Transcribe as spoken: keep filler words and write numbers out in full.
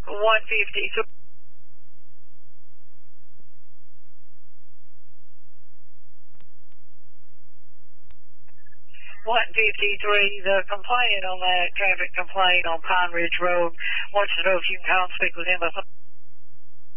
one fifty-three. one fifty-three, the complaint on that traffic complaint on Pine Ridge Road wants to know if you can call and speak with him.